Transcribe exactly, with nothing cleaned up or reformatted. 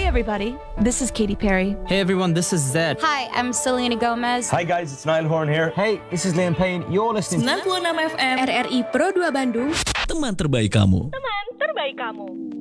everybody, this is Katy Perry. Hey everyone, this is Zed. Hi, I'm Selena Gomez. Hi guys, it's Niall Horn here. Hey, this is Liam Payne. You're listening to sembilan puluh enam F M R R I Pro dua Bandung. Teman terbaik kamu. Teman terbaik kamu.